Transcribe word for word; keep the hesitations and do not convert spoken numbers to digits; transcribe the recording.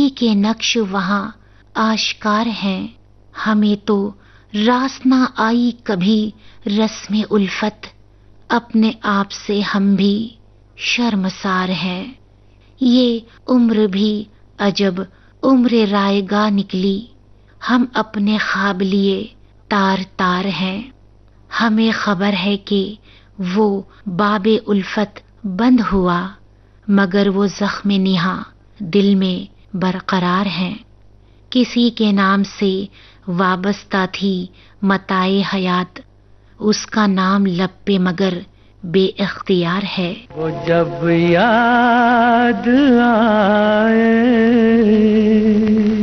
जिंदगी के नक्श वहां आश्कार हैं। हमें तो रास ना आई कभी रस्म उल्फत, अपने आप से हम भी शर्मसार हैं। ये उम्र भी अजब उम्र रायगा निकली, हम अपने ख्वाब लिए तार तार हैं। हमें खबर है कि वो बाबे उल्फत बंद हुआ, मगर वो जख्म निहा दिल में बरकरार है। किसी के नाम से वाबस्ता थी मताए हयात, उसका नाम लब पे मगर बेइख्तियार है। वो जब याद आए